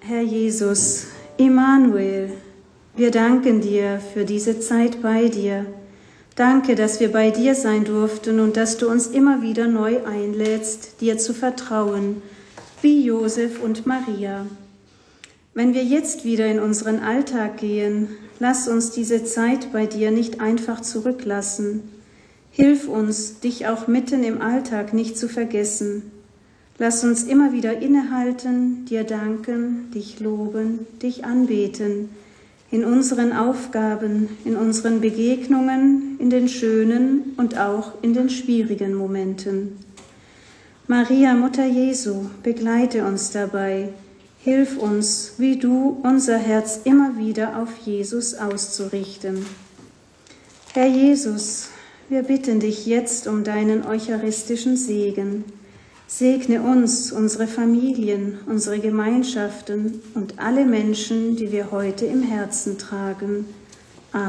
Herr Jesus, Immanuel, wir danken dir für diese Zeit bei dir. Danke, dass wir bei dir sein durften und dass du uns immer wieder neu einlädst, dir zu vertrauen, wie Josef und Maria. Wenn wir jetzt wieder in unseren Alltag gehen, lass uns diese Zeit bei dir nicht einfach zurücklassen. Hilf uns, dich auch mitten im Alltag nicht zu vergessen. Lass uns immer wieder innehalten, dir danken, dich loben, dich anbeten, in unseren Aufgaben, in unseren Begegnungen, in den schönen und auch in den schwierigen Momenten. Maria, Mutter Jesu, begleite uns dabei. Hilf uns, wie du, unser Herz immer wieder auf Jesus auszurichten. Herr Jesus, wir bitten dich jetzt um deinen eucharistischen Segen. Segne uns, unsere Familien, unsere Gemeinschaften und alle Menschen, die wir heute im Herzen tragen.